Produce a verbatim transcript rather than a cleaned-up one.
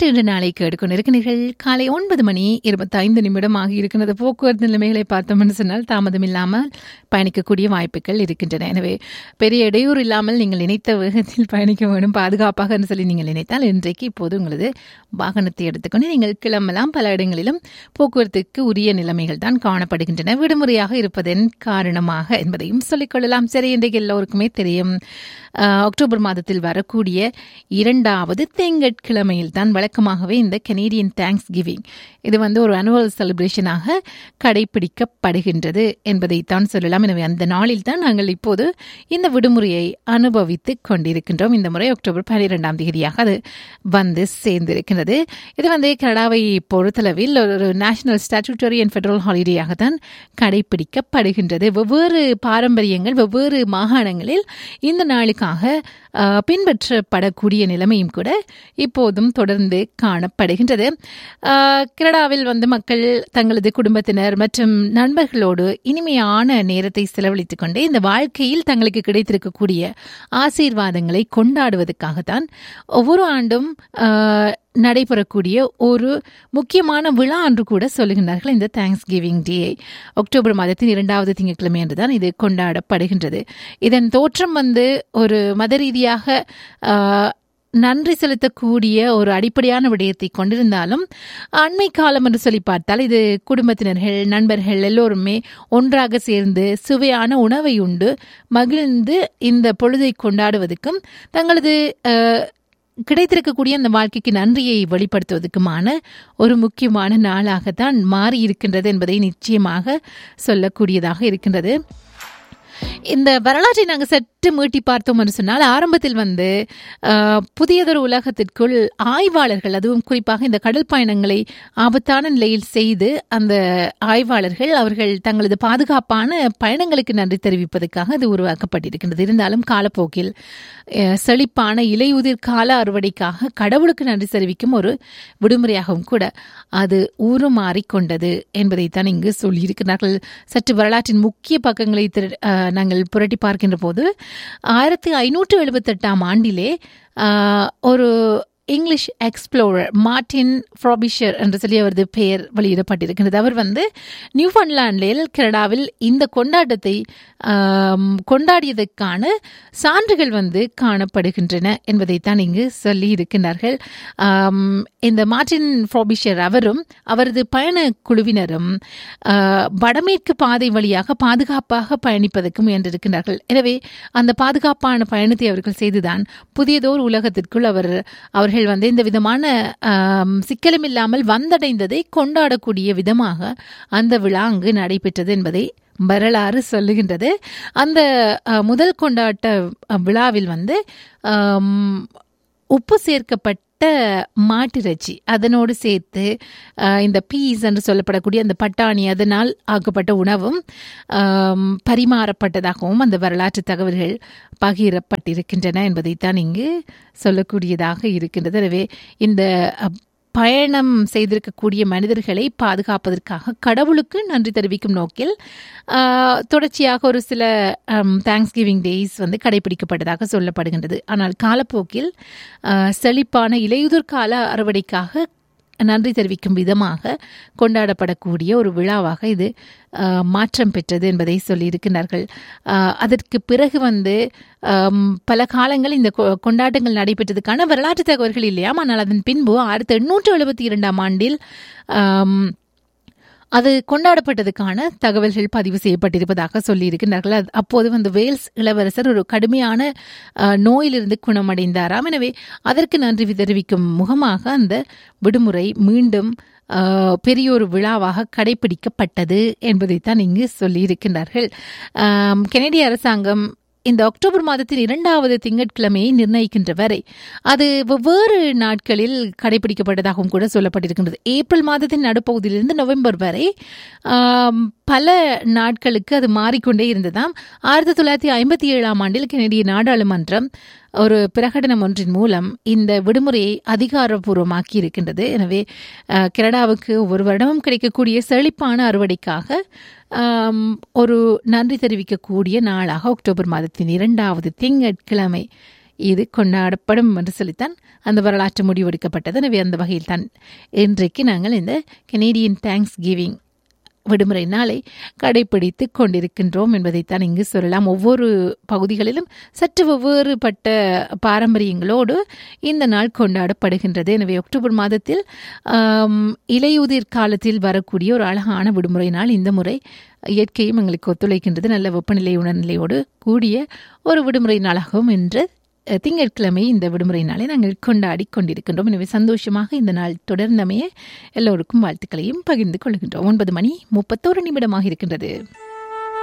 நேற்று இன்று நாளை கேட்டுக்கொண்டிருக்கிறீர்கள். காலை ஒன்பது மணி இருபத்தைந்து நிமிடம் ஆகியிருக்கிறது. போக்குவரத்து நிலைமைகளை பார்த்தோம்னு சொன்னால் தாமதம் இல்லாமல் பயணிக்கக்கூடிய வாய்ப்புகள் இருக்கின்றன. எனவே பெரிய இடையூறு இல்லாமல் நீங்கள் நினைத்த வேகத்தில் பயணிக்க வேண்டும், பாதுகாப்பாக சொல்லி நீங்கள் நினைத்தால் இன்றைக்கு இப்போது உங்களது வாகனத்தை எடுத்துக்கொண்டு நீங்கள் கிளம்பலாம். பல இடங்களிலும் போக்குவரத்துக்கு உரிய நிலைமைகள் தான் காணப்படுகின்றன, விடுமுறையாக இருப்பதன் காரணமாக என்பதையும் சொல்லிக்கொள்ளலாம். சரி, இன்றைக்கு எல்லோருக்குமே தெரியும், அக்டோபர் மாதத்தில் வரக்கூடிய இரண்டாவது திங்கட்கிழமையில் தான் வழக்கமாகவே இந்த கெனடியன் தேங்க்ஸ் கிவிங் இது வந்து ஒரு அனுவல் செலிப்ரேஷனாக கடைபிடிக்கப்படுகின்றது என்பதைத்தான் சொல்லலாம். எனவே அந்த நாளில் தான் நாங்கள் இப்போது இந்த விடுமுறையை அனுபவித்துக் கொண்டிருக்கின்றோம். இந்த முறை அக்டோபர் பன்னிரெண்டாம் தேதியாக அது வந்து சேர்ந்திருக்கின்றது. இது வந்து கனடாவை பொறுத்தளவில் ஒரு நேஷனல் ஸ்டாட்யூட்டரி அண்ட் ஃபெடரல் ஹாலிடேயாக தான் கடைபிடிக்கப்படுகின்றது. வெவ்வேறு பாரம்பரியங்கள் வெவ்வேறு மாகாணங்களில் இந்த நாளுக்காக பின்பற்றப்படக்கூடிய நிலைமையும் கூட இப்போதும் தொடர்ந்து காணப்படுகின்றது. கனடாவில் வந்து மக்கள் தங்களது குடும்பத்தினர் மற்றும் நண்பர்களோடு இனிமையான நேரத்தை செலவழித்துக் கொண்டே இந்த வாழ்க்கையில் தங்களுக்கு கிடைத்திருக்கக்கூடிய ஆசீர்வாதங்களை கொண்டாடுவதற்காகத்தான் ஒவ்வொரு ஆண்டும் நடைபெறக்கூடிய ஒரு முக்கியமான விழா என்று கூட சொல்லுகின்றார்கள் இந்த தேங்க்ஸ் கிவிங் டே. அக்டோபர் மாதத்தின் இரண்டாவது திங்கட்கிழமை என்றுதான் இது கொண்டாடப்படுகின்றது. இதன் தோற்றம் வந்து ஒரு மத ரீதியாக நன்றி செலுத்தக்கூடிய ஒரு அடிப்படையான விடயத்தை கொண்டிருந்தாலும் அண்மை காலம் என்று சொல்லி பார்த்தால் இது குடும்பத்தினர்கள் நண்பர்கள் எல்லோருமே ஒன்றாக சேர்ந்து சுவையான உணவை உண்டு மகிழ்ந்து இந்த பொழுதை கொண்டாடுவதற்கும் தங்களது கிடைத்திருக்கக்கூடிய அந்த வாழ்க்கைக்கு நன்றியை வெளிப்படுத்துவதற்குமான ஒரு முக்கியமான நாளாகத்தான் மாறி இருக்கின்றது என்பதை நிச்சயமாக சொல்லக்கூடியதாக இருக்கின்றது. இந்த வரலாற்றை நாங்கள் சற்று மீட்டி பார்த்தோம் என்று சொன்னால் ஆரம்பத்தில் வந்து புதியதொரு உலகத்திற்குள் ஆய்வாளர்கள், அதுவும் குறிப்பாக இந்த கடல் பயணங்களை ஆபத்தான நிலையில் செய்து அந்த ஆய்வாளர்கள் அவர்கள் தங்களது பாதுகாப்பான பயணங்களுக்கு நன்றி தெரிவிப்பதற்காக அது உருவாக்கப்பட்டிருக்கின்றது. இருந்தாலும் காலப்போக்கில் செழிப்பான இலையுதிர் கால அறுவடைக்காக கடவுளுக்கு நன்றி தெரிவிக்கும் ஒரு விடுமுறையாகவும் கூட அது உருமாறிக்கொண்டது என்பதைத்தான் இங்கு சொல்லியிருக்கிறார்கள். சற்று வரலாற்றின் முக்கிய பக்கங்களை நாங்கள் புரட்டி பார்க்கின்ற போது ஆயிரத்தி ஐநூற்று எழுபத்தி எட்டாம் ஆண்டிலே ஒரு இங்கிலீஷ் எக்ஸ்ப்ளோரர் மார்டின் ஃப்ராபிஷர் என்று சொல்லி அவரது பெயர் வெளியிடப்பட்டிருக்கின்றது. அவர் வந்து நியூஃபவுண்ட்லாண்டில் கனடாவில் இந்த கொண்டாட்டத்தை கொண்டாடியதற்கான சான்றுகள் வந்து காணப்படுகின்றன என்பதைத்தான் இங்கு சொல்லி இருக்கின்றார்கள். இந்த மார்டின் ஃப்ராபிஷர் அவரும் அவரது பயண குழுவினரும் வடமேற்கு பாதை வழியாக பாதுகாப்பாக பயணிப்பதற்கு முயன்றிருக்கின்றார்கள். எனவே அந்த பாதுகாப்பான பயணத்தை அவர்கள் செய்துதான் புதியதோர் உலகத்திற்குள் அவர் அவர் வந்து இந்த விதமான சிக்கலும் இல்லாமல் வந்தடைந்ததை கொண்டாடக்கூடிய விதமாக அந்த விழா அங்கு நடைபெற்றது என்பதை வரலாறு சொல்லுகின்றது. அந்த முதல் கொண்டாட்ட விழாவில் வந்து உப்பு சேர்க்கப்பட்ட மாட்டிறைச்சி அதனோடு சேர்த்து இந்த பீஸ் என்று சொல்லப்படக்கூடிய அந்த பட்டாணி அதனால் ஆக்கப்பட்ட உணவும் பரிமாறப்பட்டதாகவும் அந்த வரலாற்று தகவல்கள் பகிரப்பட்டிருக்கின்றன என்பதைத்தான் இங்கு சொல்லக்கூடியதாக இருக்கின்றது. எனவே இந்த பயணம் செய்திருக்கக்கூடிய மனிதர்களை பாதுகாப்பதற்காக கடவுளுக்கு நன்றி தெரிவிக்கும் நோக்கில் தொடர்ச்சியாக ஒரு சில தேங்க்ஸ் கிவிங் டேஸ் வந்து கடைபிடிக்கப்பட்டதாக சொல்லப்படுகின்றது. ஆனால் காலப்போக்கில் செழிப்பான இலையுதிர் கால அறுவடைக்காக நன்றி தெரிவிக்கும் விதமாக கொண்டாடப்படக்கூடிய ஒரு விழாவாக இது மாற்றம் பெற்றது என்பதை சொல்லியிருக்கிறார்கள். அதற்கு பிறகு வந்து பல காலங்கள் இந்த கொண்டாட்டங்கள் நடைபெற்றதுக்கான வரலாற்று தகவல்கள் இல்லையாம். ஆனால் அதன் பின்பு ஆயிரத்தி எண்ணூற்று எழுபத்தி இரண்டாம் ஆண்டில் அது கொண்டாடப்பட்டதுக்கான தகவல்கள் பதிவு செய்யப்பட்டிருப்பதாக சொல்லியிருக்கிறார்கள். அப்போது வந்து வேல்ஸ் இளவரசர் ஒரு கடுமையான நோயிலிருந்து குணமடைந்தாராம். எனவே அதற்கு நன்றி தெரிவிக்கும் முகமாக அந்த விடுமுறை மீண்டும் பெரியோரு விழாவாக கடைபிடிக்கப்பட்டது என்பதைத்தான் இங்கு சொல்லியிருக்கிறார்கள். கனடிய அரசாங்கம் இந்த அக்டோபர் மாதத்தின் இரண்டாவது திங்கட்கிழமையை நிர்ணயிக்கின்ற வரை அது வெவ்வேறு நாட்களில் கடைபிடிக்கப்பட்டதாகவும் கூட சொல்லப்பட்டிருக்கின்றது. ஏப்ரல் மாதத்தின் நடுப்பகுதியிலிருந்து நவம்பர் வரை பல நாட்களுக்கு அது மாறிக்கொண்டே இருந்ததாம். ஆயிரத்தி தொள்ளாயிரத்தி ஐம்பத்தி ஏழாம் ஆண்டில் கனடிய நாடாளுமன்றம் ஒரு பிரகடனம் ஒன்றின் மூலம் இந்த விடுமுறையை அதிகாரப்பூர்வமாக்கி இருக்கின்றது. எனவே கனடாவுக்கு ஒரு வருடமும் கிடைக்கக்கூடிய செழிப்பான அறுவடைக்காக ஒரு நன்றி தெரிவிக்கக்கூடிய நாளாக அக்டோபர் மாதத்தின் இரண்டாவது திங்கட்கிழமை இது கொண்டாடப்படும் என்று சொல்லித்தான் அந்த வரலாற்று முடிவெடுக்கப்பட்டது. எனவே அந்த வகையில் தான் இன்றைக்கு நாங்கள் இந்த கனேடியன் தேங்க்ஸ் கிவிங் விடுமுறை நாளை கடைபிடித்து கொண்டிருக்கின்றோம் என்பதைத்தான் இங்கு சொல்லலாம். ஒவ்வொரு பகுதிகளிலும் சற்று வெவ்வேறுபட்ட பாரம்பரியங்களோடு இந்த நாள் கொண்டாடப்படுகின்றது. எனவே அக்டோபர் மாதத்தில் இலையுதிர் காலத்தில் வரக்கூடிய ஒரு அழகான விடுமுறை நாள். இந்த முறை இயற்கையும் எங்களுக்கு ஒத்துழைக்கின்றது. நல்ல வெப்பநிலை உணர்நிலையோடு கூடிய ஒரு விடுமுறை நாளாகவும் இன்று திங்கட்கிழமை இந்த விடுமுறை நாளை நாங்கள் கொண்டாடி கொண்டிருக்கின்றோம். எனவே சந்தோஷமாக இந்த நாள் தொடர்ந்தமைய எல்லோருக்கும் வாழ்த்துக்களையும் பகிர்ந்து கொள்கின்றோம். ஒன்பது மணி முப்பத்தோரு நிமிடமாக இருக்கின்றது.